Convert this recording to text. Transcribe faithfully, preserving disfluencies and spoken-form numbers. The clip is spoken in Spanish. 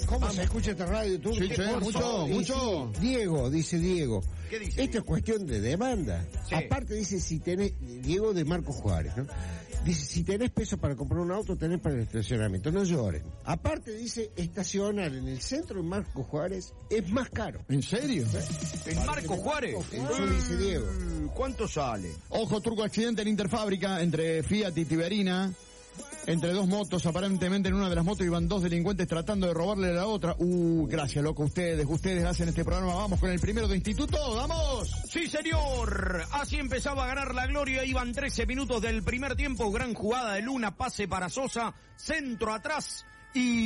¿Cómo Vamos. se escucha esta radio? ¿Tú? Sí, sí, mucho, mucho. Diego, dice Diego. ¿Qué dice? Esto es cuestión de demanda. Sí. Aparte dice, si tenés, Diego de Marcos Juárez, ¿no? Dice, si tenés peso para comprar un auto, tenés para el estacionamiento, no lloren. Aparte dice, estacionar en el centro de Marcos Juárez es más caro. ¿En serio? ¿En Marcos Juárez? Eso dice Diego. ¿Cuánto sale? Ojo, turco, accidente en Interfábrica entre Fiat y Tiberina. Entre dos motos, aparentemente en una de las motos iban dos delincuentes tratando de robarle a la otra. Uh, gracias, loco, ustedes, ustedes hacen este programa. Vamos con el primero de instituto, ¡vamos! Sí, señor. Así empezaba a ganar la gloria. Iban trece minutos del primer tiempo. Gran jugada de Luna, pase para Sosa, centro atrás y...